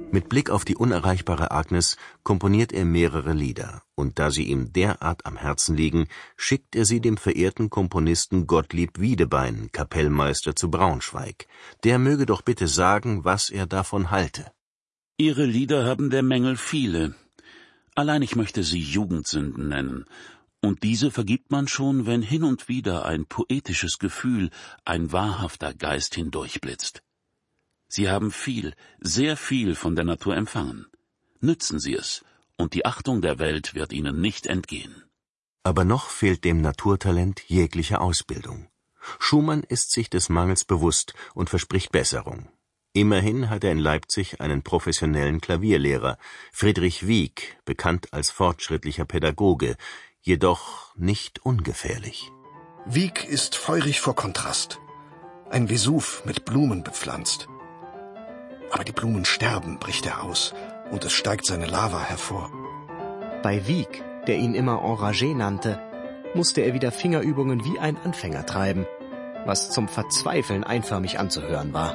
Mit Blick auf die unerreichbare Agnes komponiert er mehrere Lieder, und da sie ihm derart am Herzen liegen, schickt er sie dem verehrten Komponisten Gottlieb Wiedebein, Kapellmeister zu Braunschweig. Der möge doch bitte sagen, was er davon halte. Ihre Lieder haben der Mängel viele. Allein ich möchte sie Jugendsünden nennen. Und diese vergibt man schon, wenn hin und wieder ein poetisches Gefühl, ein wahrhafter Geist hindurchblitzt. Sie haben viel, sehr viel von der Natur empfangen. Nützen Sie es, und die Achtung der Welt wird Ihnen nicht entgehen. Aber noch fehlt dem Naturtalent jegliche Ausbildung. Schumann ist sich des Mangels bewusst und verspricht Besserung. Immerhin hat er in Leipzig einen professionellen Klavierlehrer, Friedrich Wieck, bekannt als fortschrittlicher Pädagoge, jedoch nicht ungefährlich. Wieck ist feurig vor Kontrast. Ein Vesuv mit Blumen bepflanzt. Aber die Blumen sterben, bricht er aus, und es steigt seine Lava hervor. Bei Wieck, der ihn immer Enragé nannte, musste er wieder Fingerübungen wie ein Anfänger treiben, was zum Verzweifeln einförmig anzuhören war.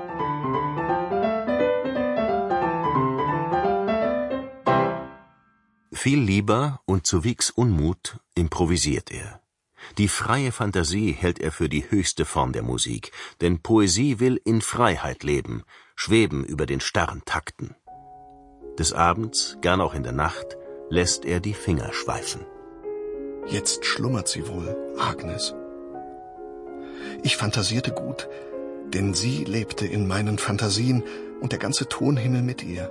Viel lieber und zu Wiecks Unmut improvisiert er. Die freie Fantasie hält er für die höchste Form der Musik, denn Poesie will in Freiheit leben, schweben über den starren Takten. Des Abends, gern auch in der Nacht, lässt er die Finger schweifen. Jetzt schlummert sie wohl, Agnes. Ich fantasierte gut, denn sie lebte in meinen Fantasien und der ganze Tonhimmel mit ihr.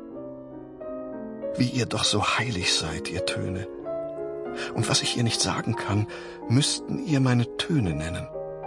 Wie ihr doch so heilig seid, ihr Töne. Und was ich ihr nicht sagen kann, müssten ihr meine Töne nennen.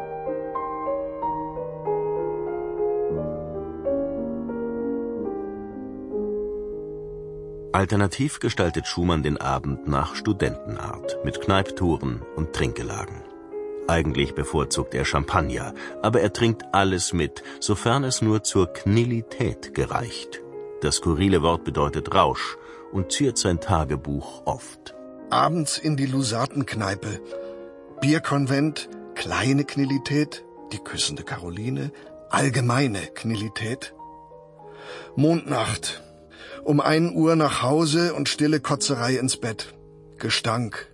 Alternativ gestaltet Schumann den Abend nach Studentenart, mit Kneiptouren und Trinkgelagen. Eigentlich bevorzugt er Champagner, aber er trinkt alles mit, sofern es nur zur Knillität gereicht. Das skurrile Wort bedeutet Rausch und ziert sein Tagebuch oft. Abends in die Lusatenkneipe, Bierkonvent, kleine Knillität, die küssende Caroline, allgemeine Knillität. Mondnacht, um 1 Uhr nach Hause und stille Kotzerei ins Bett. Gestank.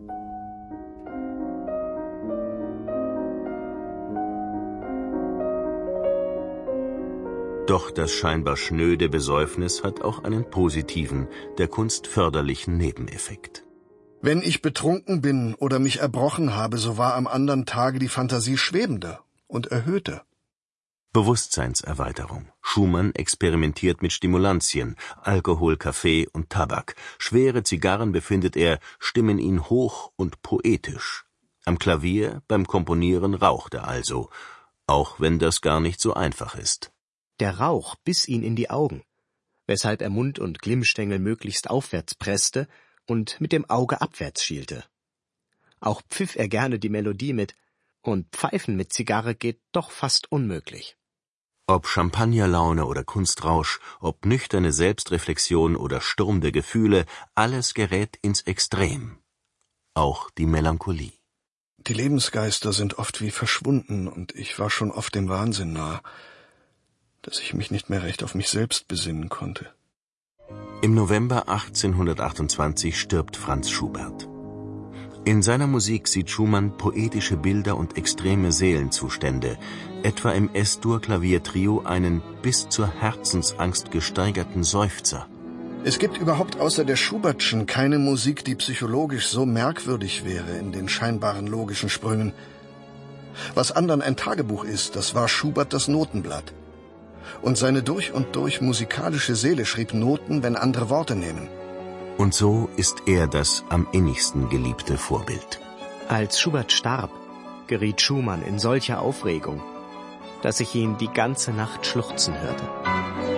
Doch das scheinbar schnöde Besäufnis hat auch einen positiven, der Kunst förderlichen Nebeneffekt. Wenn ich betrunken bin oder mich erbrochen habe, so war am anderen Tage die Fantasie schwebender und erhöhter. Bewusstseinserweiterung. Schumann experimentiert mit Stimulantien, Alkohol, Kaffee und Tabak. Schwere Zigarren, befindet er, stimmen ihn hoch und poetisch. Am Klavier, beim Komponieren raucht er also, auch wenn das gar nicht so einfach ist. Der Rauch biss ihn in die Augen, weshalb er Mund und Glimmstängel möglichst aufwärts presste und mit dem Auge abwärts schielte. Auch pfiff er gerne die Melodie mit, und Pfeifen mit Zigarre geht doch fast unmöglich. Ob Champagnerlaune oder Kunstrausch, ob nüchterne Selbstreflexion oder Sturm der Gefühle, alles gerät ins Extrem. Auch die Melancholie. Die Lebensgeister sind oft wie verschwunden, und ich war schon oft dem Wahnsinn nah, dass ich mich nicht mehr recht auf mich selbst besinnen konnte. Im November 1828 stirbt Franz Schubert. In seiner Musik sieht Schumann poetische Bilder und extreme Seelenzustände, etwa im S-Dur-Klaviertrio einen bis zur Herzensangst gesteigerten Seufzer. Es gibt überhaupt außer der Schubertschen keine Musik, die psychologisch so merkwürdig wäre in den scheinbaren logischen Sprüngen. Was anderen ein Tagebuch ist, das war Schubert das Notenblatt. Und seine durch und durch musikalische Seele schrieb Noten, wenn andere Worte nehmen. Und so ist er das am innigsten geliebte Vorbild. Als Schubert starb, geriet Schumann in solche Aufregung, dass ich ihn die ganze Nacht schluchzen hörte.